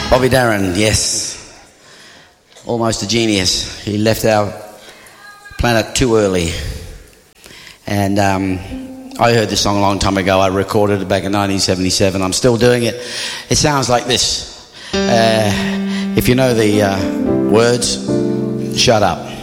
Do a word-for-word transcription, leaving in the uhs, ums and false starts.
Bobby Darin, yes. Almost a genius. He left our planet too early. And um, I heard this song a long time ago. I recorded it back in nineteen seventy-seven. I'm still doing it. It sounds like this. Uh, if you know the uh, words, shut up.